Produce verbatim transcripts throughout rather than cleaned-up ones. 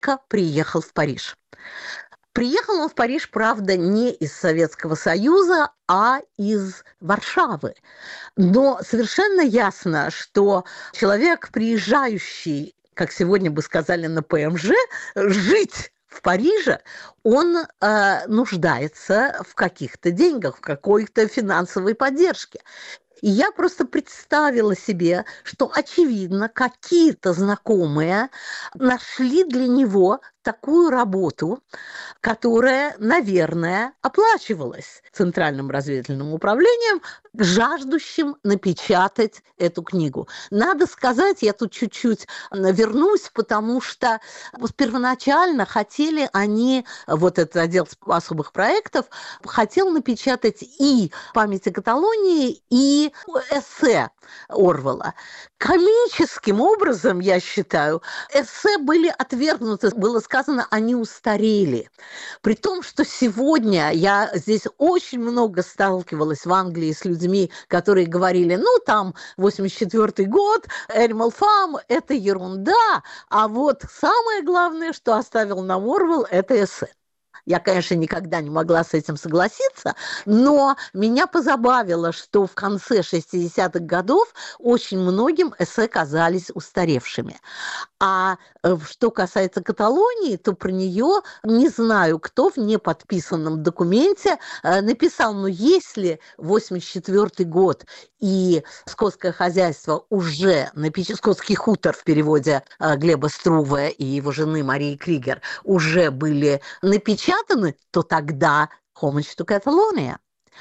приехал в Париж. Приехал он в Париж, правда, не из Советского Союза, а из Варшавы. Но совершенно ясно, что человек, приезжающий, как сегодня бы сказали на ПМЖ, жить в Париже, он э, нуждается в каких-то деньгах, в какой-то финансовой поддержке. И я просто представила себе, что, очевидно, какие-то знакомые нашли для него такую работу, которая, наверное, оплачивалась Центральным разведывательным управлением, жаждущим напечатать эту книгу. Надо сказать, я тут чуть-чуть вернусь, потому что первоначально хотели они, вот этот отдел особых проектов, хотел напечатать и «Память о Каталонии», и эссе Орвелла. Комическим образом, я считаю, эссе были отвергнуты, было сказано, они устарели. При том, что сегодня я здесь очень много сталкивалась в Англии с людьми, которые говорили, ну, там, восемьдесят четвёртый год, Animal Farm, это ерунда, а вот самое главное, что оставил нам Орвелл, это эссе. Я, конечно, никогда не могла с этим согласиться, но меня позабавило, что в конце шестидесятых годов очень многим эссе казались устаревшими. А что касается Каталонии, то про нее не знаю, кто в неподписанном документе написал, но если восемьдесят четвёртый год и скотское хозяйство уже, скотский хутор в переводе Глеба Струве и его жены Марии Кригер уже были напечатаны, то тогда «Homage to Catalonia».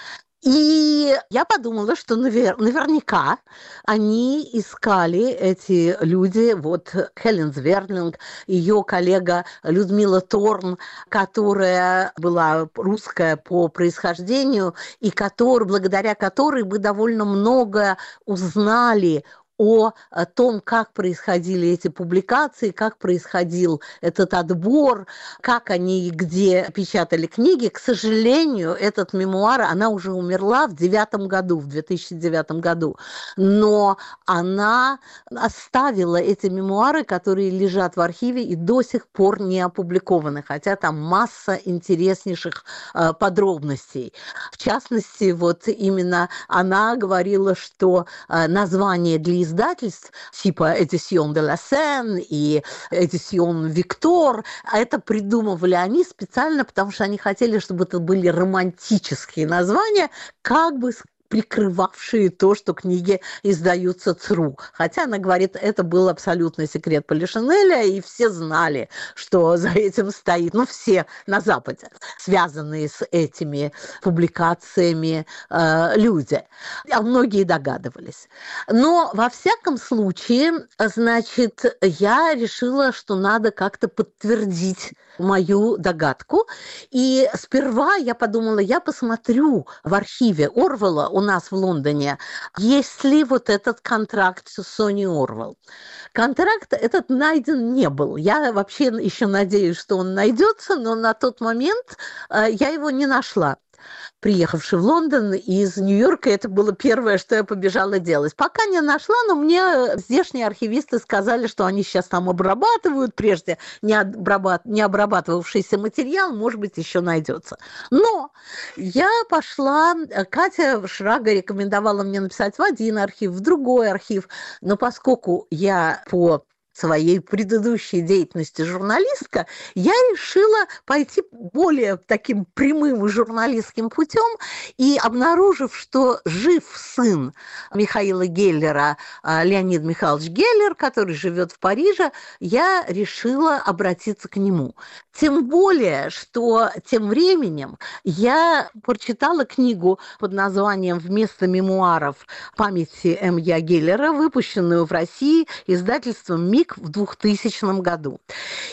И я подумала, что навер- наверняка они искали, эти люди, вот Хелен Зверлинг, ее коллега Людмила Торн, которая была русская по происхождению, и который, благодаря которой мы довольно много узнали о том, как происходили эти публикации, как происходил этот отбор, как они и где печатали книги. К сожалению, этот мемуар, она уже умерла в девятом году, в две тысячи девятом году, но она оставила эти мемуары, которые лежат в архиве и до сих пор не опубликованы, хотя там масса интереснейших э, подробностей. В частности, вот именно она говорила, что э, название для издательств типа «Édition de la Seine» и «Édition Victor», это придумывали они специально, потому что они хотели, чтобы это были романтические названия, как бы прикрывавшие то, что книги издаются ЦРУ. Хотя она говорит, это был абсолютный секрет Полишинеля, и все знали, что за этим стоит, ну, все на Западе, связанные с этими публикациями э, люди. А многие догадывались. Но, во всяком случае, значит, я решила, что надо как-то подтвердить мою догадку. И сперва я подумала, я посмотрю в архиве Орвелла у нас в Лондоне, есть ли вот этот контракт с Сони Орвелл. Контракт этот найден не был. Я вообще еще надеюсь, что он найдется, но на тот момент я его не нашла. Приехавши в Лондон из Нью-Йорка, это было первое, что я побежала делать. Пока не нашла, но мне здешние архивисты сказали, что они сейчас там обрабатывают, прежде не, обрабат... не обрабатывавшийся материал, может быть, еще найдется. Но я пошла, Катя Шрага рекомендовала мне написать в один архив, в другой архив, но поскольку я по своей предыдущей деятельности журналистка, я решила пойти более таким прямым журналистским путем и, обнаружив, что жив сын Михаила Геллера, Леонид Михайлович Геллер, который живет в Париже, я решила обратиться к нему. Тем более, что тем временем я прочитала книгу под названием «Вместо мемуаров памяти М Я Геллера», выпущенную в России издательством «Миг» в двухтысячном году.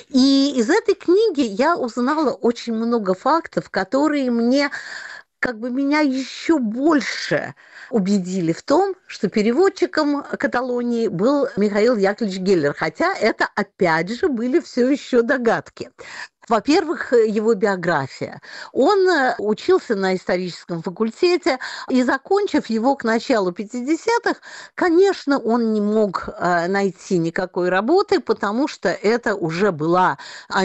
И из этой книги я узнала очень много фактов, которые мне как бы меня еще больше убедили в том, что переводчиком Каталонии был Михаил Яковлевич Геллер, хотя это, опять же, были все еще догадки. Во-первых, его биография. Он учился на историческом факультете, и, закончив его к началу пятидесятых, конечно, он не мог найти никакой работы, потому что это уже была